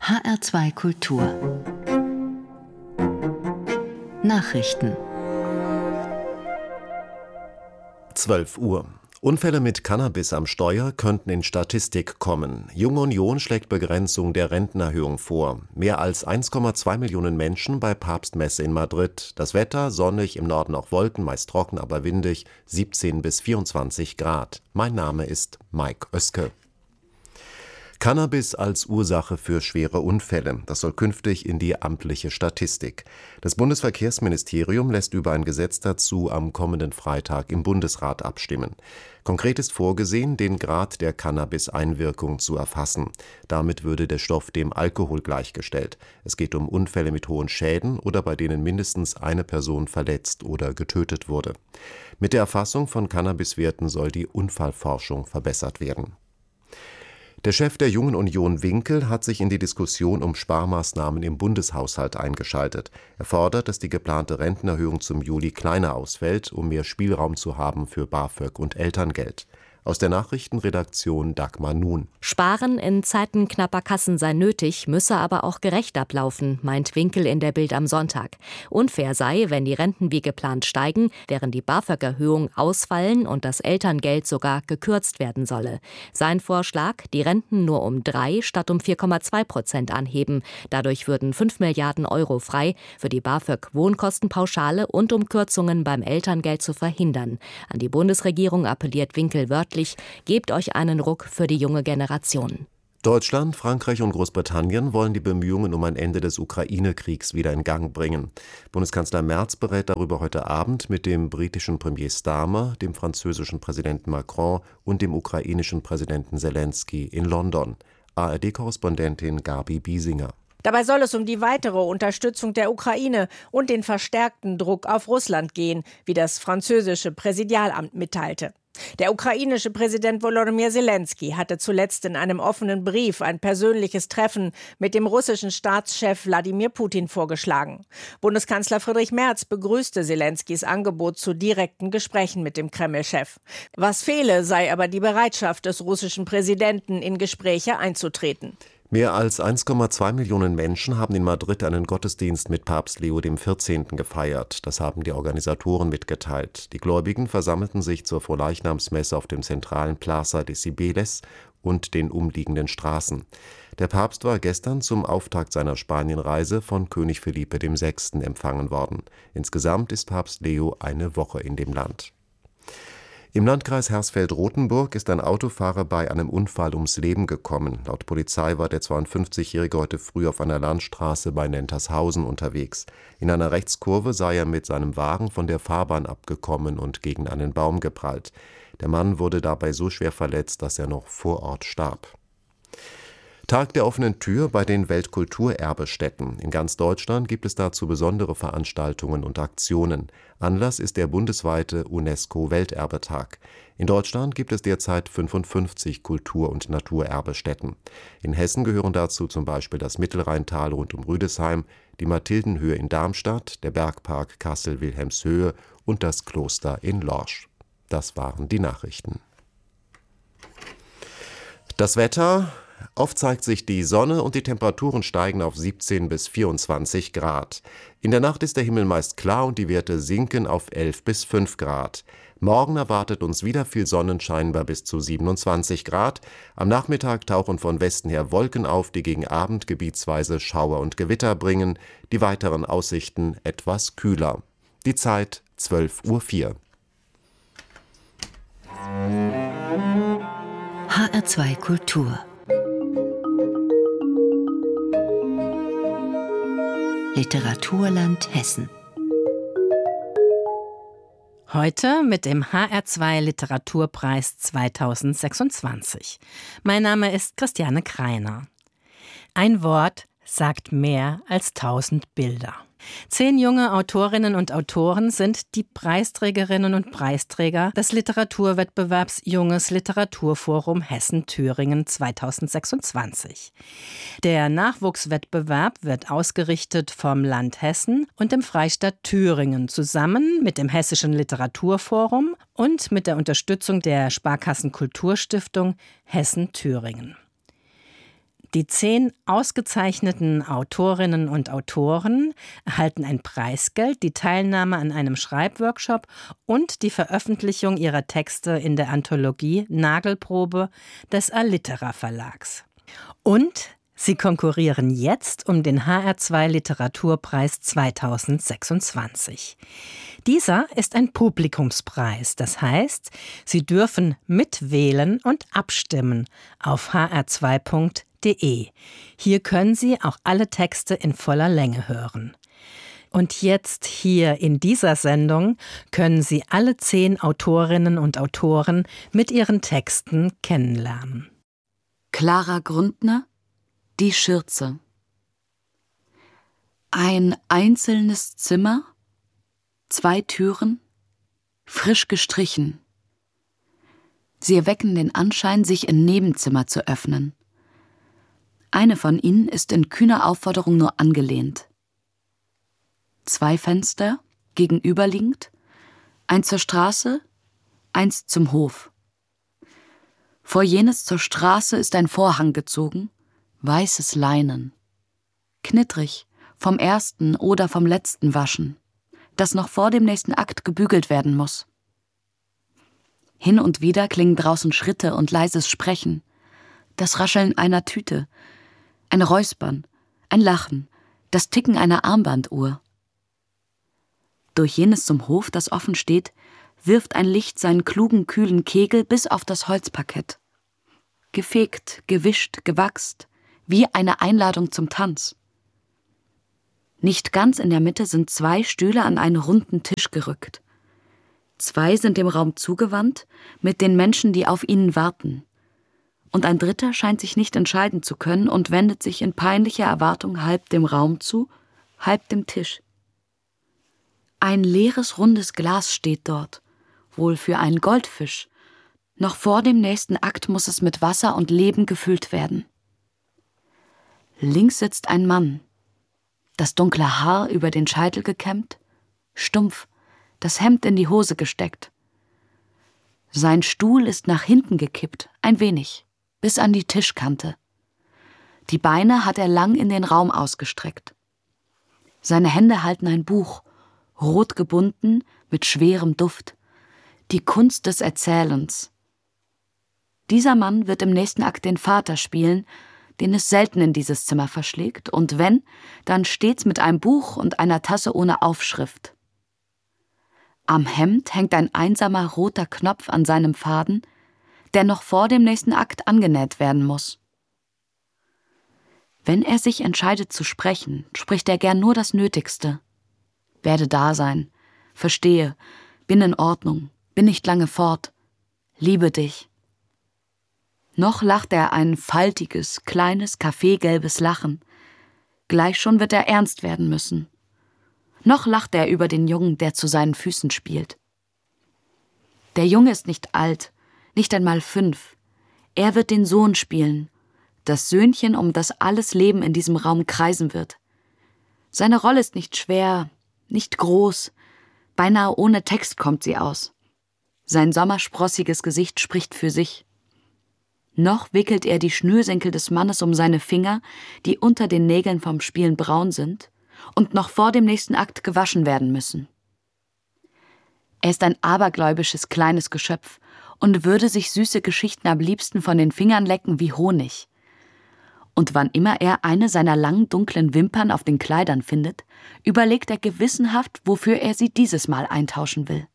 HR2 Kultur Nachrichten 12 Uhr. Unfälle mit Cannabis am Steuer könnten in Statistik kommen. Junge Union schlägt Begrenzung der Rentenerhöhung vor. Mehr als 1,2 Millionen Menschen bei Papstmesse in Madrid. Das Wetter sonnig, im Norden auch Wolken, meist trocken, aber windig, 17 bis 24 Grad. Mein Name ist Mike Oeske. Cannabis als Ursache für schwere Unfälle. Das soll künftig in die amtliche Statistik. Das Bundesverkehrsministerium lässt über ein Gesetz dazu am kommenden Freitag im Bundesrat abstimmen. Konkret ist vorgesehen, den Grad der Cannabis-Einwirkung zu erfassen. Damit würde der Stoff dem Alkohol gleichgestellt. Es geht um Unfälle mit hohen Schäden oder bei denen mindestens eine Person verletzt oder getötet wurde. Mit der Erfassung von Cannabiswerten soll die Unfallforschung verbessert werden. Der Chef der Jungen Union Winkel hat sich in die Diskussion um Sparmaßnahmen im Bundeshaushalt eingeschaltet. Er fordert, dass die geplante Rentenerhöhung zum Juli kleiner ausfällt, um mehr Spielraum zu haben für BAföG und Elterngeld. Aus der Nachrichtenredaktion Dagmar Nun. Sparen in Zeiten knapper Kassen sei nötig, müsse aber auch gerecht ablaufen, meint Winkel in der Bild am Sonntag. Unfair sei, wenn die Renten wie geplant steigen, während die BAföG-Erhöhung ausfallen und das Elterngeld sogar gekürzt werden solle. Sein Vorschlag, die Renten nur um 3 statt um 4,2% anheben. Dadurch würden 5 Milliarden Euro frei für die BAföG-Wohnkostenpauschale und um Kürzungen beim Elterngeld zu verhindern. An die Bundesregierung appelliert Winkel wörtlich: Gebt euch einen Ruck für die junge Generation. Deutschland, Frankreich und Großbritannien wollen die Bemühungen um ein Ende des Ukraine-Kriegs wieder in Gang bringen. Bundeskanzler Merz berät darüber heute Abend mit dem britischen Premier Starmer, dem französischen Präsidenten Macron und dem ukrainischen Präsidenten Zelensky in London. ARD-Korrespondentin Gabi Biesinger. Dabei soll es um die weitere Unterstützung der Ukraine und den verstärkten Druck auf Russland gehen, wie das französische Präsidialamt mitteilte. Der ukrainische Präsident Volodymyr Zelensky hatte zuletzt in einem offenen Brief ein persönliches Treffen mit dem russischen Staatschef Wladimir Putin vorgeschlagen. Bundeskanzler Friedrich Merz begrüßte Zelenskys Angebot zu direkten Gesprächen mit dem Kreml-Chef. Was fehle, sei aber die Bereitschaft des russischen Präsidenten, in Gespräche einzutreten. Mehr als 1,2 Millionen Menschen haben in Madrid einen Gottesdienst mit Papst Leo XIV. Gefeiert. Das haben die Organisatoren mitgeteilt. Die Gläubigen versammelten sich zur Vorleichnamsmesse auf dem zentralen Plaza de Cibeles und den umliegenden Straßen. Der Papst war gestern zum Auftakt seiner Spanienreise von König Felipe VI. Empfangen worden. Insgesamt ist Papst Leo eine Woche in dem Land. Im Landkreis Hersfeld-Rotenburg ist ein Autofahrer bei einem Unfall ums Leben gekommen. Laut Polizei war der 52-Jährige heute früh auf einer Landstraße bei Nentershausen unterwegs. In einer Rechtskurve sei er mit seinem Wagen von der Fahrbahn abgekommen und gegen einen Baum geprallt. Der Mann wurde dabei so schwer verletzt, dass er noch vor Ort starb. Tag der offenen Tür bei den Weltkulturerbestätten. In ganz Deutschland gibt es dazu besondere Veranstaltungen und Aktionen. Anlass ist der bundesweite UNESCO-Welterbetag. In Deutschland gibt es derzeit 55 Kultur- und Naturerbestätten. In Hessen gehören dazu zum Beispiel das Mittelrheintal rund um Rüdesheim, die Mathildenhöhe in Darmstadt, der Bergpark Kassel-Wilhelmshöhe und das Kloster in Lorsch. Das waren die Nachrichten. Das Wetter: Oft zeigt sich die Sonne und die Temperaturen steigen auf 17 bis 24 Grad. In der Nacht ist der Himmel meist klar und die Werte sinken auf 11 bis 5 Grad. Morgen erwartet uns wieder viel Sonnenschein bei bis zu 27 Grad. Am Nachmittag tauchen von Westen her Wolken auf, die gegen Abend gebietsweise Schauer und Gewitter bringen. Die weiteren Aussichten etwas kühler. Die Zeit 12:04 Uhr. HR2 Kultur Literaturland Hessen. Heute mit dem HR2 Literaturpreis 2026. Mein Name ist Christiane Kreiner. Ein Wort sagt mehr als 1000 Bilder. 10 junge Autorinnen und Autoren sind die Preisträgerinnen und Preisträger des Literaturwettbewerbs Junges Literaturforum Hessen-Thüringen 2026. Der Nachwuchswettbewerb wird ausgerichtet vom Land Hessen und dem Freistaat Thüringen zusammen mit dem Hessischen Literaturforum und mit der Unterstützung der Sparkassen-Kulturstiftung Hessen-Thüringen. Die 10 ausgezeichneten Autorinnen und Autoren erhalten ein Preisgeld, die Teilnahme an einem Schreibworkshop und die Veröffentlichung ihrer Texte in der Anthologie Nagelprobe des Allitera Verlags. Und sie konkurrieren jetzt um den HR2 Literaturpreis 2026. Dieser ist ein Publikumspreis, das heißt, Sie dürfen mitwählen und abstimmen auf hr2.de. Hier können Sie auch alle Texte in voller Länge hören. Und jetzt hier in dieser Sendung können Sie alle 10 Autorinnen und Autoren mit ihren Texten kennenlernen. Clara Grundner, Die Schürze. Ein einzelnes Zimmer, 2 Türen, frisch gestrichen. Sie erwecken den Anschein, sich in Nebenzimmer zu öffnen. Eine von ihnen ist in kühner Aufforderung nur angelehnt. 2 Fenster, gegenüberliegend, eins zur Straße, eins zum Hof. Vor jenes zur Straße ist ein Vorhang gezogen, weißes Leinen. Knittrig, vom ersten oder vom letzten Waschen, das noch vor dem nächsten Akt gebügelt werden muss. Hin und wieder klingen draußen Schritte und leises Sprechen, das Rascheln einer Tüte, ein Räuspern, ein Lachen, das Ticken einer Armbanduhr. Durch jenes zum Hof, das offen steht, wirft ein Licht seinen klugen, kühlen Kegel bis auf das Holzparkett. Gefegt, gewischt, gewachst, wie eine Einladung zum Tanz. Nicht ganz in der Mitte sind 2 Stühle an einen runden Tisch gerückt. 2 sind dem Raum zugewandt, mit den Menschen, die auf ihnen warten. Und ein dritter scheint sich nicht entscheiden zu können und wendet sich in peinlicher Erwartung halb dem Raum zu, halb dem Tisch. Ein leeres, rundes Glas steht dort, wohl für einen Goldfisch. Noch vor dem nächsten Akt muss es mit Wasser und Leben gefüllt werden. Links sitzt ein Mann, das dunkle Haar über den Scheitel gekämmt, stumpf, das Hemd in die Hose gesteckt. Sein Stuhl ist nach hinten gekippt, ein wenig, bis an die Tischkante. Die Beine hat er lang in den Raum ausgestreckt. Seine Hände halten ein Buch, rot gebunden, mit schwerem Duft. Die Kunst des Erzählens. Dieser Mann wird im nächsten Akt den Vater spielen, den es selten in dieses Zimmer verschlägt, und wenn, dann stets mit einem Buch und einer Tasse ohne Aufschrift. Am Hemd hängt ein einsamer roter Knopf an seinem Faden, der noch vor dem nächsten Akt angenäht werden muss. Wenn er sich entscheidet zu sprechen, spricht er gern nur das Nötigste. Werde da sein, verstehe, bin in Ordnung, bin nicht lange fort, liebe dich. Noch lacht er ein faltiges, kleines, kaffeegelbes Lachen. Gleich schon wird er ernst werden müssen. Noch lacht er über den Jungen, der zu seinen Füßen spielt. Der Junge ist nicht alt, nicht einmal 5. Er wird den Sohn spielen, das Söhnchen, um das alles Leben in diesem Raum kreisen wird. Seine Rolle ist nicht schwer, nicht groß, beinahe ohne Text kommt sie aus. Sein sommersprossiges Gesicht spricht für sich. Noch wickelt er die Schnürsenkel des Mannes um seine Finger, die unter den Nägeln vom Spielen braun sind und noch vor dem nächsten Akt gewaschen werden müssen. Er ist ein abergläubisches kleines Geschöpf und würde sich süße Geschichten am liebsten von den Fingern lecken wie Honig. Und wann immer er eine seiner langen, dunklen Wimpern auf den Kleidern findet, überlegt er gewissenhaft, wofür er sie dieses Mal eintauschen will.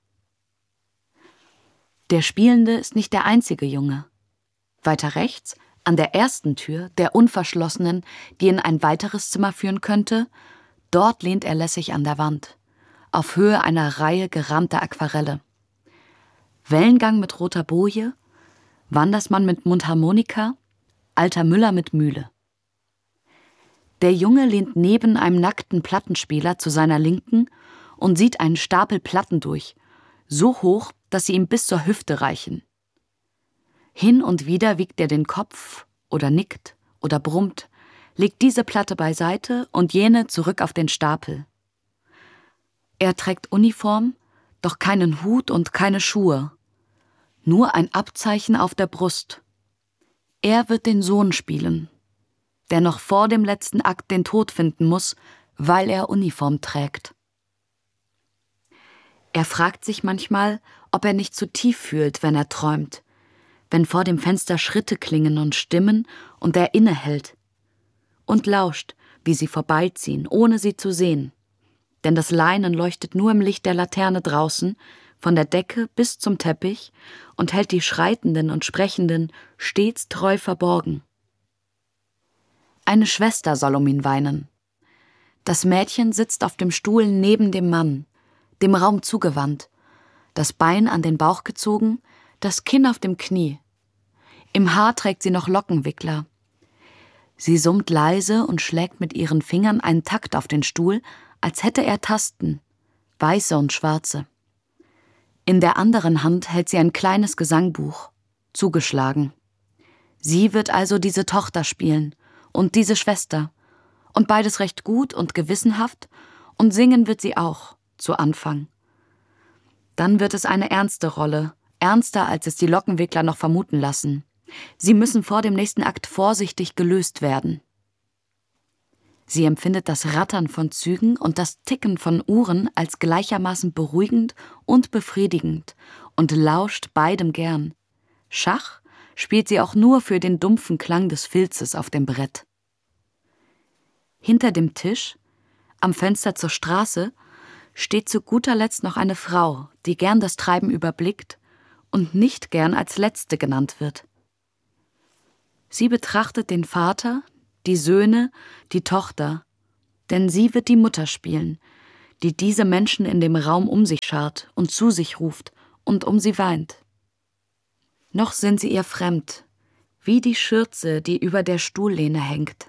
Der Spielende ist nicht der einzige Junge. Weiter rechts, an der ersten Tür, der unverschlossenen, die in ein weiteres Zimmer führen könnte, dort lehnt er lässig an der Wand, auf Höhe einer Reihe gerahmter Aquarelle. Wellengang mit roter Boje, Wandersmann mit Mundharmonika, alter Müller mit Mühle. Der Junge lehnt neben einem nackten Plattenspieler zu seiner Linken und sieht einen Stapel Platten durch, so hoch, dass sie ihm bis zur Hüfte reichen. Hin und wieder wiegt er den Kopf oder nickt oder brummt, legt diese Platte beiseite und jene zurück auf den Stapel. Er trägt Uniform, doch keinen Hut und keine Schuhe. Nur ein Abzeichen auf der Brust. Er wird den Sohn spielen. der noch vor dem letzten Akt den Tod finden muss, weil er Uniform trägt. Er fragt sich manchmal, ob er nicht zu tief fühlt, wenn er träumt, wenn vor dem Fenster Schritte klingen und Stimmen und er innehält und lauscht, wie sie vorbeiziehen, ohne sie zu sehen. Denn das Leinen leuchtet nur im Licht der Laterne draußen, von der Decke bis zum Teppich, und hält die Schreitenden und Sprechenden stets treu verborgen. Eine Schwester soll um ihn weinen. Das Mädchen sitzt auf dem Stuhl neben dem Mann, dem Raum zugewandt, das Bein an den Bauch gezogen, das Kinn auf dem Knie. Im Haar trägt sie noch Lockenwickler. Sie summt leise und schlägt mit ihren Fingern einen Takt auf den Stuhl, als hätte er Tasten, weiße und schwarze. In der anderen Hand hält sie ein kleines Gesangbuch, zugeschlagen. Sie wird also diese Tochter spielen und diese Schwester, und beides recht gut und gewissenhaft, und singen wird sie auch, zu Anfang. Dann wird es eine ernste Rolle, ernster, als es die Lockenwickler noch vermuten lassen. Sie müssen vor dem nächsten Akt vorsichtig gelöst werden. Sie empfindet das Rattern von Zügen und das Ticken von Uhren als gleichermaßen beruhigend und befriedigend und lauscht beidem gern. Schach spielt sie auch nur für den dumpfen Klang des Filzes auf dem Brett. Hinter dem Tisch, am Fenster zur Straße, steht zu guter Letzt noch eine Frau, die gern das Treiben überblickt und nicht gern als Letzte genannt wird. Sie betrachtet den Vater, die Söhne, die Tochter, denn sie wird die Mutter spielen, die diese Menschen in dem Raum um sich schart und zu sich ruft und um sie weint. Noch sind sie ihr fremd, wie die Schürze, die über der Stuhllehne hängt.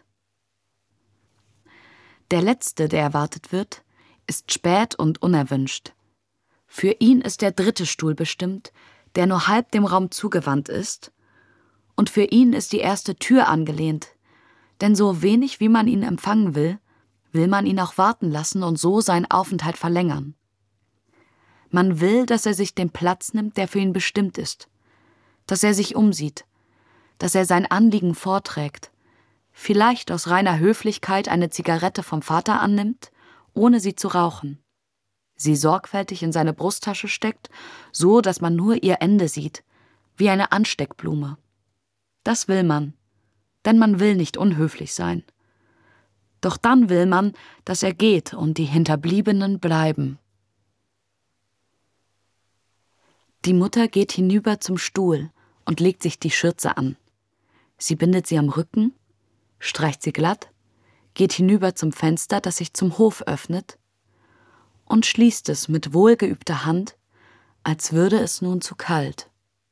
Der Letzte, der erwartet wird, ist spät und unerwünscht. Für ihn ist der dritte Stuhl bestimmt, der nur halb dem Raum zugewandt ist, und für ihn ist die erste Tür angelehnt, denn so wenig wie man ihn empfangen will, will man ihn auch warten lassen und so seinen Aufenthalt verlängern. Man will, dass er sich den Platz nimmt, der für ihn bestimmt ist, dass er sich umsieht, dass er sein Anliegen vorträgt, vielleicht aus reiner Höflichkeit eine Zigarette vom Vater annimmt, ohne sie zu rauchen, sie sorgfältig in seine Brusttasche steckt, so dass man nur ihr Ende sieht, wie eine Ansteckblume. Das will man, denn man will nicht unhöflich sein. Doch dann will man, dass er geht und die Hinterbliebenen bleiben. Die Mutter geht hinüber zum Stuhl und legt sich die Schürze an. Sie bindet sie am Rücken, streicht sie glatt, geht hinüber zum Fenster, das sich zum Hof öffnet, und schließt es mit wohlgeübter Hand, als würde es nun zu kalt.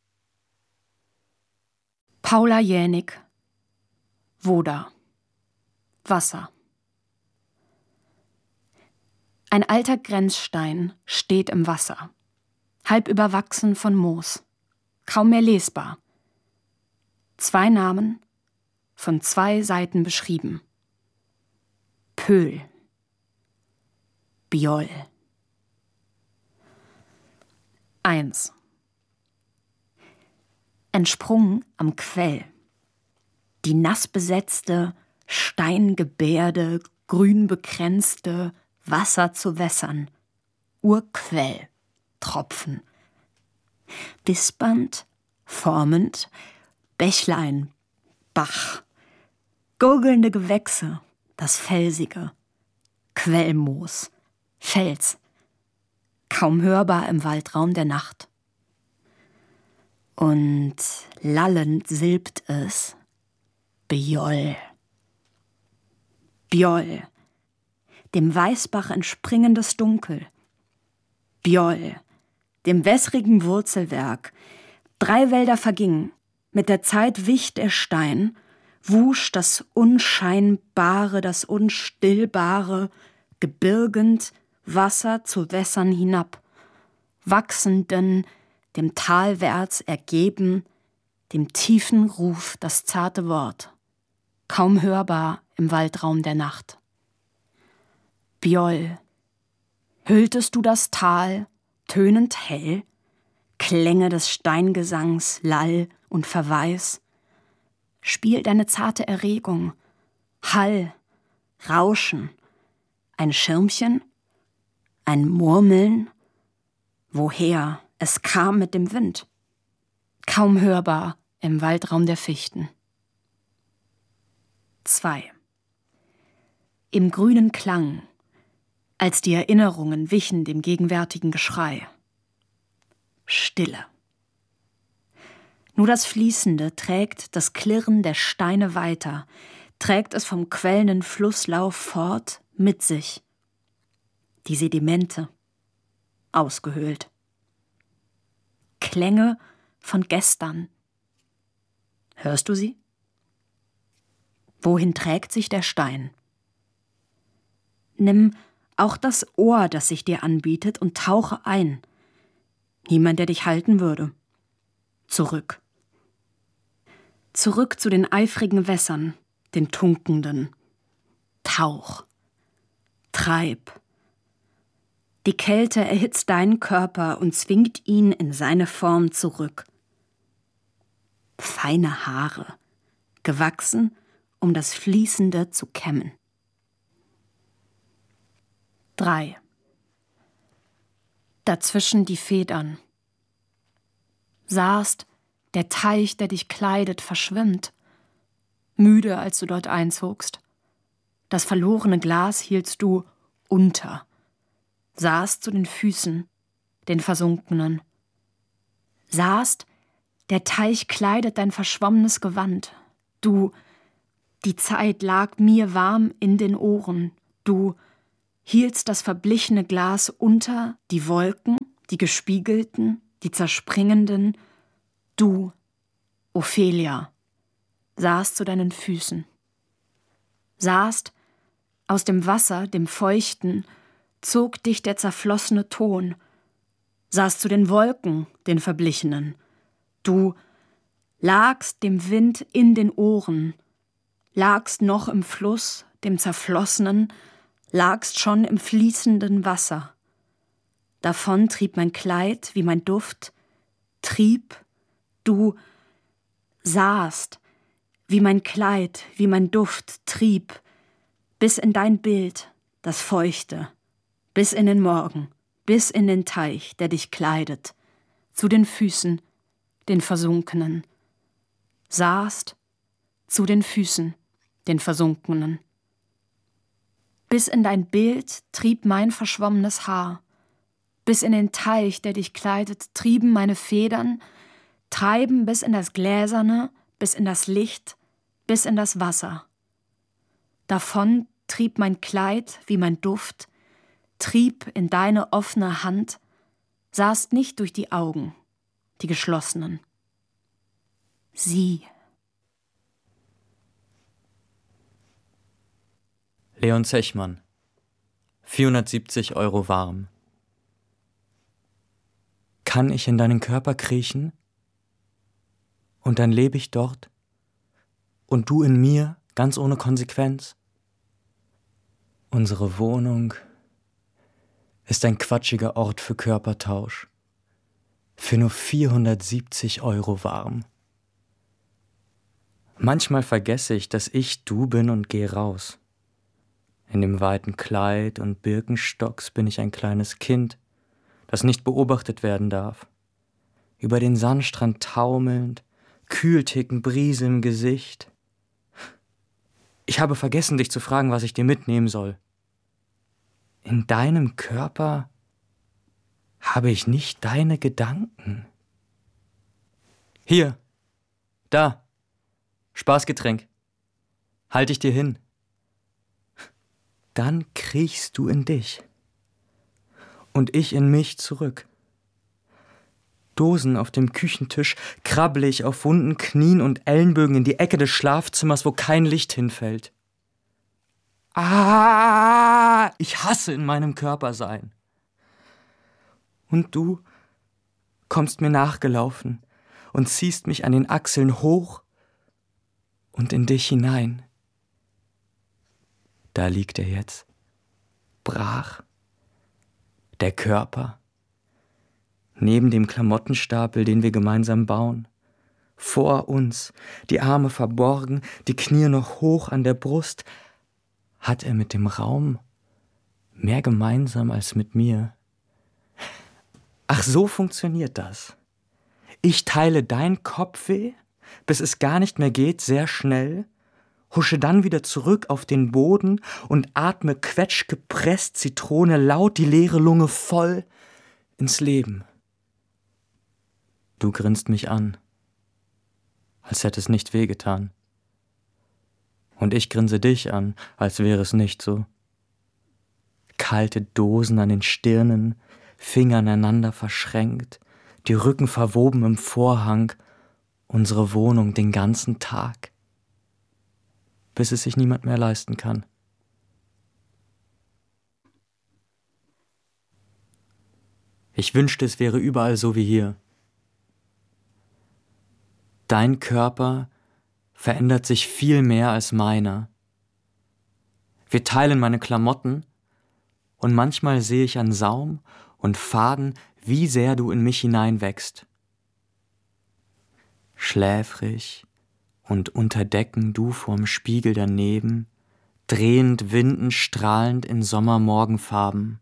Paula Jänig. Woda. Wasser. Ein alter Grenzstein steht im Wasser, halb überwachsen von Moos, kaum mehr lesbar. 2 Namen, von 2 Seiten beschrieben. Pöhl. Bjoll. 1. Entsprungen am Quell. Die nassbesetzte, steingebärde, grünbekränzte Wasser zu Wässern. Urquell. Tropfen. Wispernd, formend, Bächlein, Bach. Gurgelnde Gewächse, das Felsige. Quellmoos, Fels. Kaum hörbar im Waldraum der Nacht. Und lallend silbt es Bjoll. Bjoll. Dem Weißbach entspringendes Dunkel. Bjoll. Dem wässrigen Wurzelwerk. 3 Wälder vergingen. Mit der Zeit wich der Stein, wusch das Unscheinbare, das Unstillbare, gebirgend Wasser zu Wässern hinab, wachsenden, dem talwärts ergeben, dem tiefen Ruf das zarte Wort, kaum hörbar im Waldraum der Nacht. Bjoll, hülltest du das Tal, tönend hell, Klänge des Steingesangs, Lall und Verweis, spielt deine zarte Erregung, Hall, Rauschen, ein Schirmchen, ein Murmeln. Woher? Es kam mit dem Wind. Kaum hörbar im Waldraum der Fichten. 2. Im grünen Klang, als die Erinnerungen wichen dem gegenwärtigen Geschrei. Stille. Nur das Fließende trägt das Klirren der Steine weiter, trägt es vom quellenden Flusslauf fort mit sich. Die Sedimente, ausgehöhlt. Klänge von gestern. Hörst du sie? Wohin trägt sich der Stein? Nimm auch das Ohr, das sich dir anbietet, und tauche ein. Niemand, der dich halten würde. Zurück. Zurück zu den eifrigen Wässern, den Tunkenden. Tauch. Treib. Die Kälte erhitzt deinen Körper und zwingt ihn in seine Form zurück. Feine Haare, gewachsen, um das Fließende zu kämmen. 3. Dazwischen die Federn. Sahst, der Teich, der dich kleidet, verschwimmt. Müde, als du dort einzogst. Das verlorene Glas hieltst du unter. Sahst zu den Füßen, den Versunkenen. Sahst, der Teich kleidet dein verschwommenes Gewand. Du, die Zeit lag mir warm in den Ohren. Du hieltst das verblichene Glas unter, die Wolken, die gespiegelten, die zerspringenden. Du, Ophelia, sahst zu deinen Füßen. Sahst, aus dem Wasser, dem Feuchten, zog dich der zerflossene Ton. Sahst zu den Wolken, den Verblichenen. Du lagst dem Wind in den Ohren, lagst noch im Fluss, dem Zerflossenen, lagst schon im fließenden Wasser. Davon trieb mein Kleid wie mein Duft, trieb, du sahst, wie mein Kleid, wie mein Duft trieb, bis in dein Bild, das Feuchte, bis in den Morgen, bis in den Teich, der dich kleidet, zu den Füßen, den Versunkenen. Sahst zu den Füßen, den Versunkenen. Bis in dein Bild trieb mein verschwommenes Haar, bis in den Teich, der dich kleidet, trieben meine Federn, treiben bis in das Gläserne, bis in das Licht, bis in das Wasser. Davon trieb mein Kleid wie mein Duft, trieb in deine offene Hand, sahst nicht durch die Augen, die geschlossenen. Sieh. Leon Zechmann, 470 € warm. Kann ich in deinen Körper kriechen? Und dann lebe ich dort? Und du in mir, ganz ohne Konsequenz? Unsere Wohnung ist ein quatschiger Ort für Körpertausch. Für nur 470 € warm. Manchmal vergesse ich, dass ich du bin und gehe raus. In dem weiten Kleid und Birkenstocks bin ich ein kleines Kind, das nicht beobachtet werden darf. Über den Sandstrand taumelnd, Kühlticken, Brise im Gesicht. Ich habe vergessen, dich zu fragen, was ich dir mitnehmen soll. In deinem Körper habe ich nicht deine Gedanken. Hier, da, Spaßgetränk. Halt ich dir hin. Dann kriechst du in dich und ich in mich zurück. Dosen auf dem Küchentisch, krabble ich auf wunden Knien und Ellenbögen in die Ecke des Schlafzimmers, wo kein Licht hinfällt. Ah, ich hasse in meinem Körper sein. Und du kommst mir nachgelaufen und ziehst mich an den Achseln hoch und in dich hinein. Da liegt er jetzt, brach, der Körper, neben dem Klamottenstapel, den wir gemeinsam bauen, vor uns, die Arme verborgen, die Knie noch hoch an der Brust, hat er mit dem Raum mehr gemeinsam als mit mir. Ach, so funktioniert das. Ich teile dein Kopfweh, bis es gar nicht mehr geht, sehr schnell, husche dann wieder zurück auf den Boden und atme quetschgepresst Zitrone laut, die leere Lunge voll ins Leben. Du grinst mich an, als hätte es nicht wehgetan. Und ich grinse dich an, als wäre es nicht so. Kalte Dosen an den Stirnen, Finger aneinander verschränkt, die Rücken verwoben im Vorhang, unsere Wohnung den ganzen Tag, bis es sich niemand mehr leisten kann. Ich wünschte, es wäre überall so wie hier. Dein Körper verändert sich viel mehr als meiner. Wir teilen meine Klamotten und manchmal sehe ich an Saum und Faden, wie sehr du in mich hineinwächst. Schläfrig und unter Decken du vorm Spiegel daneben, drehend, windend, strahlend in Sommermorgenfarben.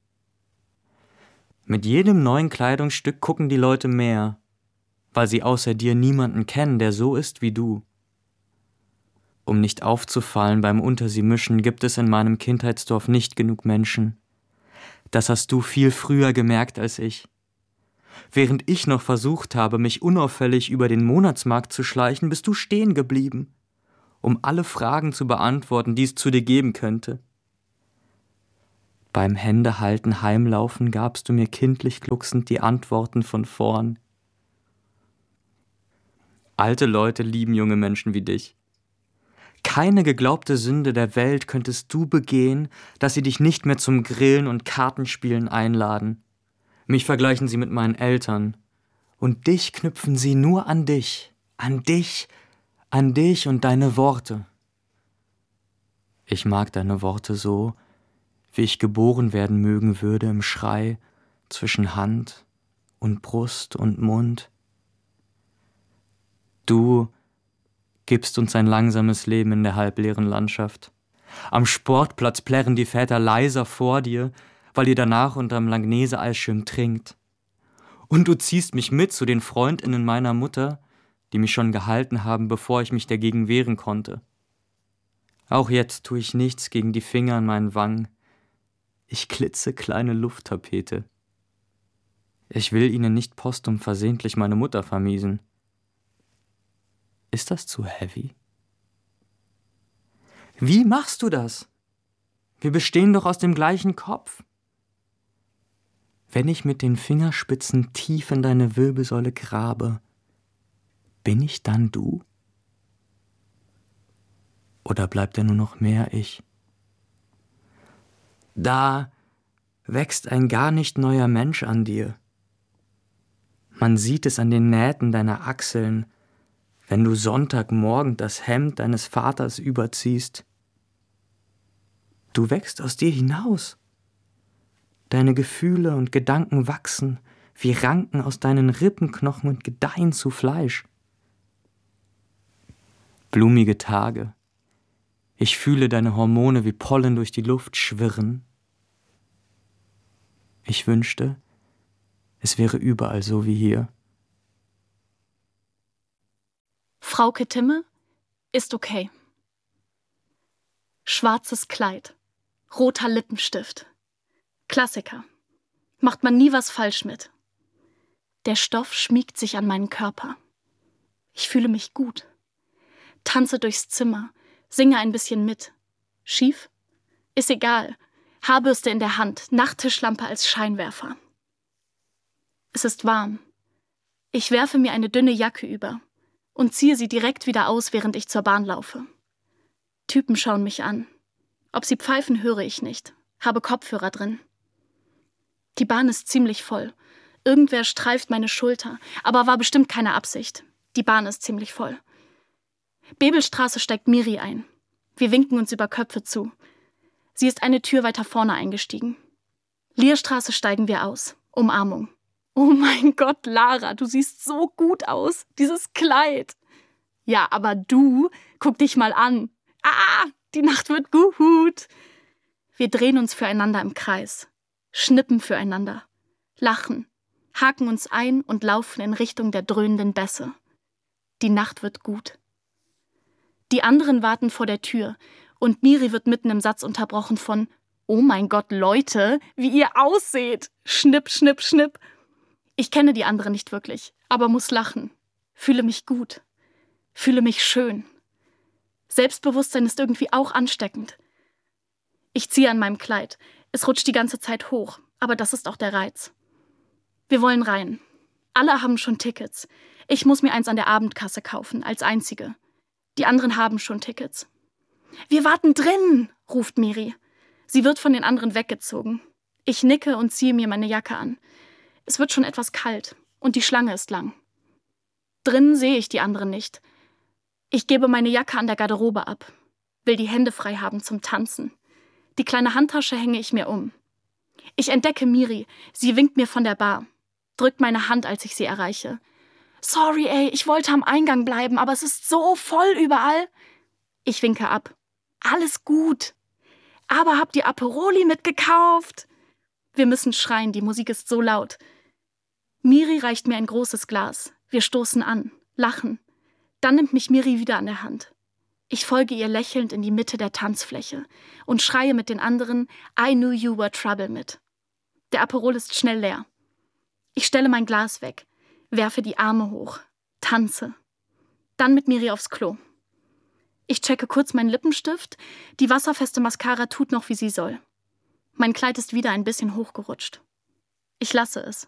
Mit jedem neuen Kleidungsstück gucken die Leute mehr, weil sie außer dir niemanden kennen, der so ist wie du. Um nicht aufzufallen beim Unter-sie-Mischen, gibt es in meinem Kindheitsdorf nicht genug Menschen. Das hast du viel früher gemerkt als ich. Während ich noch versucht habe, mich unauffällig über den Monatsmarkt zu schleichen, bist du stehen geblieben, um alle Fragen zu beantworten, die es zu dir geben könnte. Beim Händehalten heimlaufen gabst du mir kindlich glucksend die Antworten von vorn. Alte Leute lieben junge Menschen wie dich. Keine geglaubte Sünde der Welt könntest du begehen, dass sie dich nicht mehr zum Grillen und Kartenspielen einladen. Mich vergleichen sie mit meinen Eltern. Und dich knüpfen sie nur an dich, an dich, an dich und deine Worte. Ich mag deine Worte so, wie ich geboren werden mögen würde im Schrei zwischen Hand und Brust und Mund. Du gibst uns ein langsames Leben in der halbleeren Landschaft. Am Sportplatz plärren die Väter leiser vor dir, weil ihr danach unterm Langnese-Eisschirm trinkt. Und du ziehst mich mit zu den FreundInnen meiner Mutter, die mich schon gehalten haben, bevor ich mich dagegen wehren konnte. Auch jetzt tue ich nichts gegen die Finger an meinen Wangen. Ich klitzekleine Lufttapete. Ich will ihnen nicht postum versehentlich meine Mutter vermiesen. Ist das zu heavy? Wie machst du das? Wir bestehen doch aus dem gleichen Kopf. Wenn ich mit den Fingerspitzen tief in deine Wirbelsäule grabe, bin ich dann du? Oder bleibt da nur noch mehr ich? Da wächst ein gar nicht neuer Mensch an dir. Man sieht es an den Nähten deiner Achseln, wenn du Sonntagmorgen das Hemd deines Vaters überziehst. Du wächst aus dir hinaus. Deine Gefühle und Gedanken wachsen wie Ranken aus deinen Rippenknochen und gedeihen zu Fleisch. Blumige Tage. Ich fühle deine Hormone wie Pollen durch die Luft schwirren. Ich wünschte, es wäre überall so wie hier. Frauke Timme ist okay. Schwarzes Kleid, roter Lippenstift. Klassiker. Macht man nie was falsch mit. Der Stoff schmiegt sich an meinen Körper. Ich fühle mich gut. Tanze durchs Zimmer, singe ein bisschen mit. Schief? Ist egal. Haarbürste in der Hand, Nachttischlampe als Scheinwerfer. Es ist warm. Ich werfe mir eine dünne Jacke über und ziehe sie direkt wieder aus, während ich zur Bahn laufe. Typen schauen mich an. Ob sie pfeifen, höre ich nicht. Habe Kopfhörer drin. Die Bahn ist ziemlich voll. Irgendwer streift meine Schulter, aber war bestimmt keine Absicht. Die Bahn ist ziemlich voll. Bebelstraße steigt Miri ein. Wir winken uns über Köpfe zu. Sie ist eine Tür weiter vorne eingestiegen. Lierstraße steigen wir aus. Umarmung. Oh mein Gott, Lara, du siehst so gut aus. Dieses Kleid. Ja, aber du, guck dich mal an. Die Nacht wird gut. Wir drehen uns füreinander im Kreis, schnippen füreinander, lachen, haken uns ein und laufen in Richtung der dröhnenden Bässe. Die Nacht wird gut. Die anderen warten vor der Tür und Miri wird mitten im Satz unterbrochen von »Oh mein Gott, Leute, wie ihr ausseht! Schnipp, schnipp, schnipp!« Ich kenne die anderen nicht wirklich, aber muss lachen. Fühle mich gut. Fühle mich schön. Selbstbewusstsein ist irgendwie auch ansteckend. Ich ziehe an meinem Kleid. Es rutscht die ganze Zeit hoch, aber das ist auch der Reiz. Wir wollen rein. Alle haben schon Tickets. Ich muss mir eins an der Abendkasse kaufen, als Einzige. Die anderen haben schon Tickets. »Wir warten drin«, ruft Miri. Sie wird von den anderen weggezogen. Ich nicke und ziehe mir meine Jacke an. Es wird schon etwas kalt und die Schlange ist lang. Drinnen sehe ich die anderen nicht. Ich gebe meine Jacke an der Garderobe ab, will die Hände frei haben zum Tanzen. Die kleine Handtasche hänge ich mir um. Ich entdecke Miri, sie winkt mir von der Bar, drückt meine Hand, als ich sie erreiche. »Sorry, ey, ich wollte am Eingang bleiben, aber es ist so voll überall.« Ich winke ab. »Alles gut. Aber habt ihr Aperoli mitgekauft?« Wir müssen schreien, die Musik ist so laut. Miri reicht mir ein großes Glas. Wir stoßen an, lachen. Dann nimmt mich Miri wieder an der Hand. Ich folge ihr lächelnd in die Mitte der Tanzfläche und schreie mit den anderen »I knew you were trouble« mit. Der Aperol ist schnell leer. Ich stelle mein Glas weg, werfe die Arme hoch, tanze. Dann mit Miri aufs Klo. Ich checke kurz meinen Lippenstift, die wasserfeste Mascara tut noch, wie sie soll. Mein Kleid ist wieder ein bisschen hochgerutscht. Ich lasse es.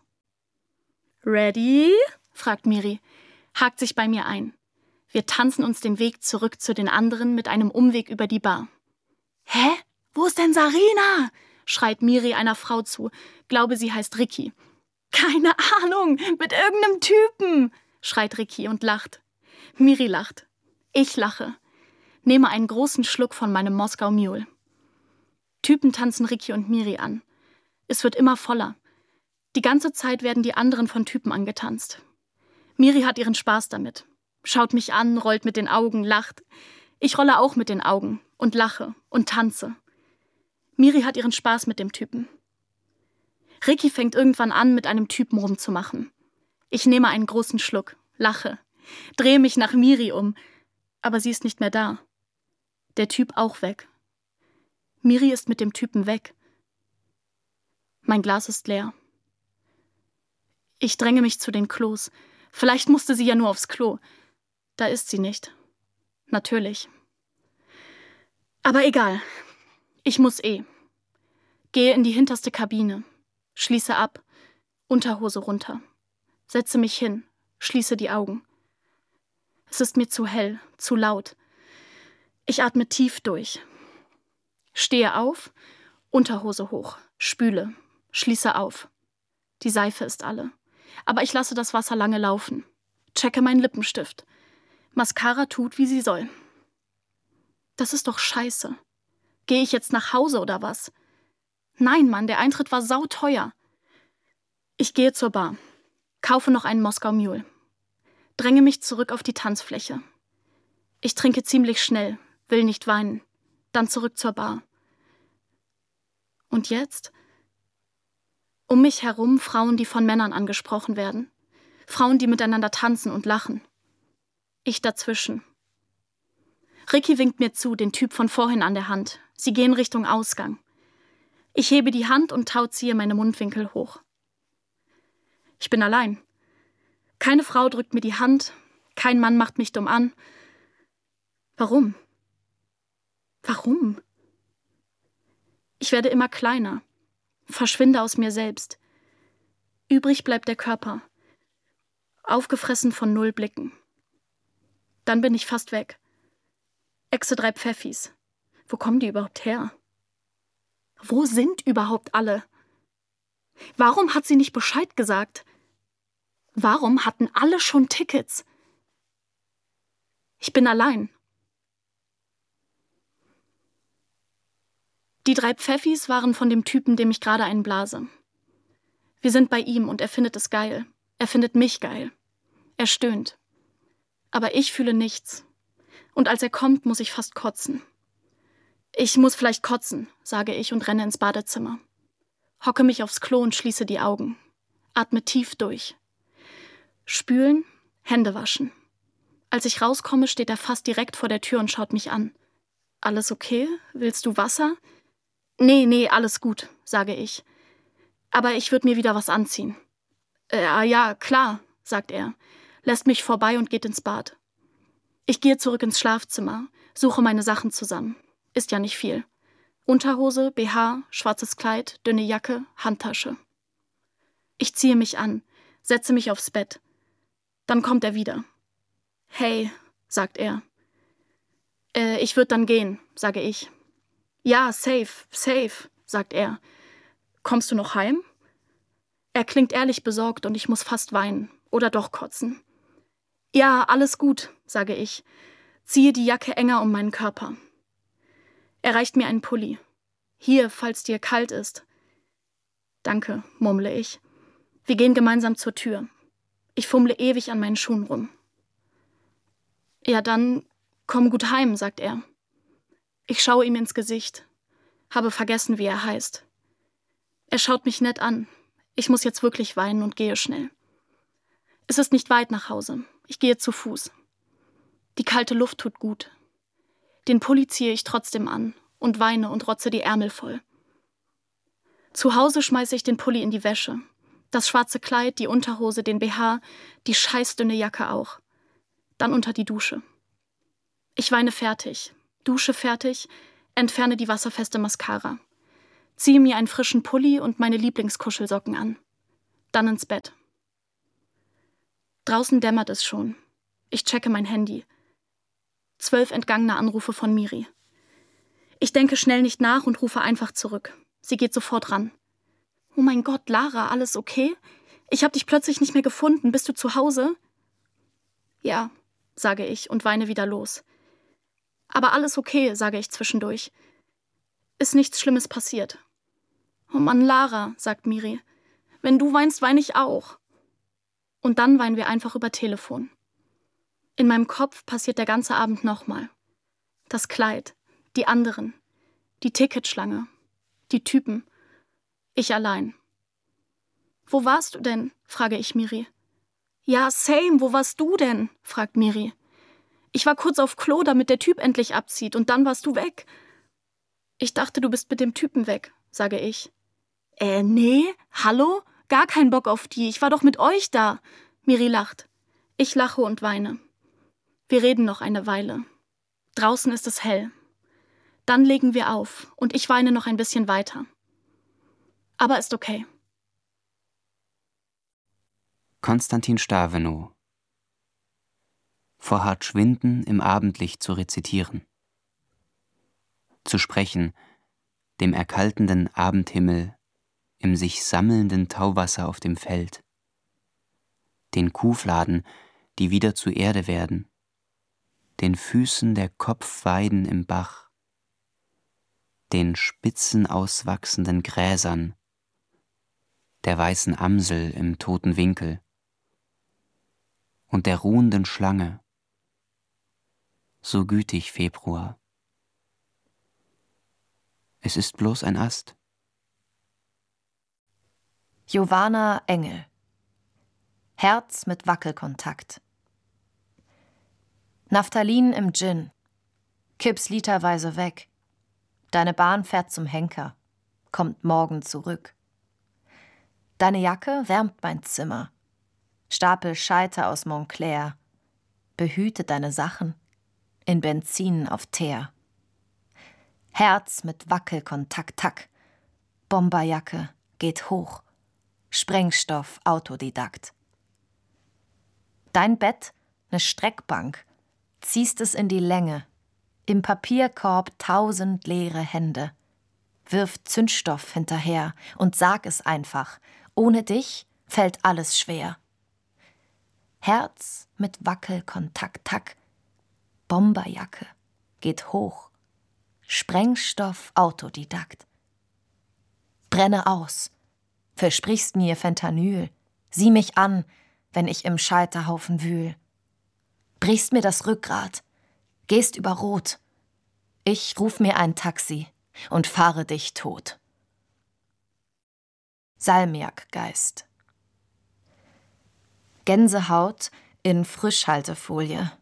»Ready?« fragt Miri, hakt sich bei mir ein. Wir tanzen uns den Weg zurück zu den anderen mit einem Umweg über die Bar. »Hä? Wo ist denn Sarina?« schreit Miri einer Frau zu. Glaube, sie heißt Ricky. »Keine Ahnung, mit irgendeinem Typen«, schreit Ricky und lacht. Miri lacht. Ich lache. Nehme einen großen Schluck von meinem Moskau Mule. Typen tanzen Ricky und Miri an. Es wird immer voller. Die ganze Zeit werden die anderen von Typen angetanzt. Miri hat ihren Spaß damit. Schaut mich an, rollt mit den Augen, lacht. Ich rolle auch mit den Augen und lache und tanze. Miri hat ihren Spaß mit dem Typen. Ricky fängt irgendwann an, mit einem Typen rumzumachen. Ich nehme einen großen Schluck, lache, drehe mich nach Miri um, aber sie ist nicht mehr da. Der Typ auch weg. Miri ist mit dem Typen weg. Mein Glas ist leer. Ich dränge mich zu den Klos. Vielleicht musste sie ja nur aufs Klo. Da ist sie nicht. Natürlich. Aber egal. Ich muss eh. Gehe in die hinterste Kabine. Schließe ab. Unterhose runter. Setze mich hin. Schließe die Augen. Es ist mir zu hell, zu laut. Ich atme tief durch. Stehe auf, Unterhose hoch, spüle, schließe auf. Die Seife ist alle. Aber ich lasse das Wasser lange laufen. Checke meinen Lippenstift. Mascara tut, wie sie soll. Das ist doch scheiße. Gehe ich jetzt nach Hause oder was? Nein, Mann, der Eintritt war sauteuer. Ich gehe zur Bar. Kaufe noch einen Moskau Mule. Dränge mich zurück auf die Tanzfläche. Ich trinke ziemlich schnell, will nicht weinen. Dann zurück zur Bar. Und jetzt? Um mich herum Frauen, die von Männern angesprochen werden. Frauen, die miteinander tanzen und lachen. Ich dazwischen. Ricky winkt mir zu, den Typ von vorhin an der Hand. Sie gehen Richtung Ausgang. Ich hebe die Hand und tauziehe meine Mundwinkel hoch. Ich bin allein. Keine Frau drückt mir die Hand, kein Mann macht mich dumm an. Warum? Warum? Ich werde immer kleiner, verschwinde aus mir selbst. Übrig bleibt der Körper, aufgefressen von 0 Blicken. Dann bin ich fast weg. Echse 3 Pfeffis. Wo kommen die überhaupt her? Wo sind überhaupt alle? Warum hat sie nicht Bescheid gesagt? Warum hatten alle schon Tickets? Ich bin allein. Die 3 Pfeffis waren von dem Typen, dem ich gerade einen blase. Wir sind bei ihm und er findet es geil. Er findet mich geil. Er stöhnt. Aber ich fühle nichts. Und als er kommt, muss ich fast kotzen. Ich muss vielleicht kotzen, sage ich und renne ins Badezimmer. Hocke mich aufs Klo und schließe die Augen. Atme tief durch. Spülen, Hände waschen. Als ich rauskomme, steht er fast direkt vor der Tür und schaut mich an. Alles okay? Willst du Wasser? Nee, alles gut, sage ich. Aber ich würde mir wieder was anziehen. Ja, klar, sagt er, lässt mich vorbei und geht ins Bad. Ich gehe zurück ins Schlafzimmer, suche meine Sachen zusammen. Ist ja nicht viel. Unterhose, BH, schwarzes Kleid, dünne Jacke, Handtasche. Ich ziehe mich an, setze mich aufs Bett. Dann kommt er wieder. Hey, sagt er. Ich würde dann gehen, sage ich. Ja, safe, sagt er. Kommst du noch heim? Er klingt ehrlich besorgt und ich muss fast weinen oder doch kotzen. Ja, alles gut, sage ich. Ziehe die Jacke enger um meinen Körper. Er reicht mir einen Pulli. Hier, falls dir kalt ist. Danke, murmle ich. Wir gehen gemeinsam zur Tür. Ich fummle ewig an meinen Schuhen rum. Ja, dann komm gut heim, sagt er. Ich schaue ihm ins Gesicht. Habe vergessen, wie er heißt. Er schaut mich nett an. Ich muss jetzt wirklich weinen und gehe schnell. Es ist nicht weit nach Hause. Ich gehe zu Fuß. Die kalte Luft tut gut. Den Pulli ziehe ich trotzdem an und weine und rotze die Ärmel voll. Zu Hause schmeiße ich den Pulli in die Wäsche. Das schwarze Kleid, die Unterhose, den BH, die scheißdünne Jacke auch. Dann unter die Dusche. Ich weine fertig, dusche fertig, entferne die wasserfeste Mascara. Ziehe mir einen frischen Pulli und meine Lieblingskuschelsocken an. Dann ins Bett. Draußen dämmert es schon. Ich checke mein Handy. 12 entgangene Anrufe von Miri. Ich denke schnell nicht nach und rufe einfach zurück. Sie geht sofort ran. Oh mein Gott, Lara, alles okay? Ich habe dich plötzlich nicht mehr gefunden. Bist du zu Hause? Ja, sage ich und weine wieder los. Aber alles okay, sage ich zwischendurch. Ist nichts Schlimmes passiert. Oh Mann, Lara, sagt Miri. Wenn du weinst, weine ich auch. Und dann weinen wir einfach über Telefon. In meinem Kopf passiert der ganze Abend nochmal. Das Kleid, die anderen, die Ticketschlange, die Typen, ich allein. Wo warst du denn? Frage ich Miri. Ja, same, wo warst du denn? Fragt Miri. Ich war kurz auf Klo, damit der Typ endlich abzieht, und dann warst du weg. Ich dachte, du bist mit dem Typen weg, sage ich. Nee, hallo? Gar kein Bock auf die, ich war doch mit euch da. Miri lacht. Ich lache und weine. Wir reden noch eine Weile. Draußen ist es hell. Dann legen wir auf und ich weine noch ein bisschen weiter. Aber ist okay. Konstantin Stawenow. Vor hart Schwinden im Abendlicht zu rezitieren. Zu sprechen, dem erkaltenden Abendhimmel, im sich sammelnden Tauwasser auf dem Feld. Den Kuhfladen, die wieder zu Erde werden. Den Füßen der Kopfweiden im Bach. Den spitzen auswachsenden Gräsern. Der weißen Amsel im toten Winkel. Und der ruhenden Schlange. So gütig, Februar. Es ist bloß ein Ast. Giovanna Engel. Herz mit Wackelkontakt. Naphthalin im Gin. Kipp's literweise weg. Deine Bahn fährt zum Henker. Kommt morgen zurück. Deine Jacke wärmt mein Zimmer. Stapel Scheiter aus Montclair. Behüte deine Sachen. In Benzin auf Teer. Herz mit Wackelkontakt, tack. Bomberjacke geht hoch. Sprengstoff, Autodidakt. Dein Bett, ne Streckbank. Ziehst es in die Länge. Im Papierkorb 1000 leere Hände. Wirf Zündstoff hinterher und sag es einfach. Ohne dich fällt alles schwer. Herz mit Wackelkontakt, tack. Bomberjacke geht hoch. Sprengstoff, Autodidakt. Brenne aus. versprichst mir Fentanyl. Sieh mich an, wenn ich im Scheiterhaufen wühl. Brichst mir das Rückgrat, gehst über Rot. Ich ruf mir ein Taxi und fahre dich tot. Salmiakgeist. Gänsehaut in Frischhaltefolie.